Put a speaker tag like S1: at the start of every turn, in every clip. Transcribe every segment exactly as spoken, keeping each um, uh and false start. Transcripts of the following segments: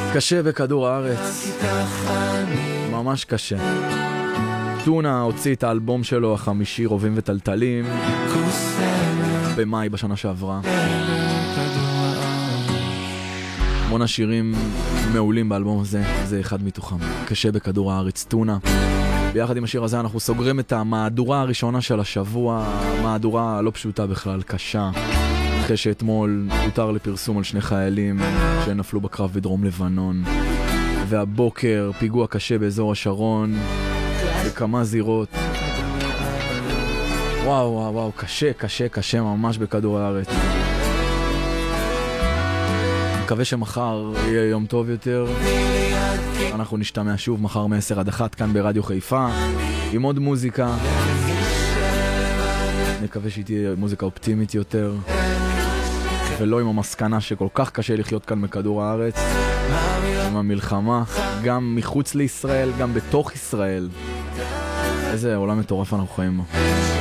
S1: קשה בכדור הארץ, ממש קשה. טונה הוציא את האלבום שלו החמישי, רובים וטלטלים, במאי בשנה שעברה. המון השירים מעולים באלבום הזה, זה אחד מתוכם. קשה בכדור הארץ, טונה. ביחד עם השיר הזה אנחנו סוגרים את המהדורה הראשונה של השבוע, מהדורה לא פשוטה בכלל, קשה. אחרי שאתמול הותר לפרסום על שני חיילים שנפלו בקרב בדרום לבנון, והבוקר פיגוע קשה באזור השרון, בכמה זירות. וואו וואו וואו, קשה קשה קשה ממש בכדור הארץ. מקווה שמחר יהיה יום טוב יותר. אנחנו נשתמע שוב מחר מ-עשר עד אחת כאן ברדיו חיפה עם עוד מוזיקה. נקווה שהיא תהיה מוזיקה אופטימית יותר, ולא עם המסקנה שכל כך קשה לחיות כאן בכדור הארץ, עם המלחמה, גם מחוץ לישראל, גם בתוך ישראל. איזה עולם מטורף אנחנו חיים בו.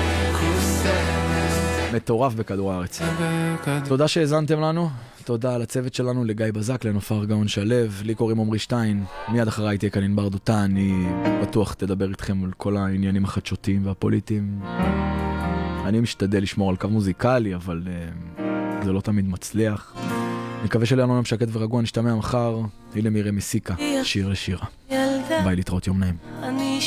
S1: מטורף בכדור הארץ. תודה שהזנתם לנו, תודה לצוות שלנו, לגיא בזק, לנופר גאון שלב, לי קוראים עומרי שטיין, מיד אחריי תהיה כאן ענבר דותן, אני בטוח תדבר איתכם על כל העניינים החדשותיים והפוליטיים. אני משתדל לשמור על קו מוזיקלי, אבל uh, זה לא תמיד מצליח. מקווה שלנו יום שקט ורגוע, נשתמע מחר. הנה מירי מסיקה, שיר לשירה. ביי, להתראות, יום נעים.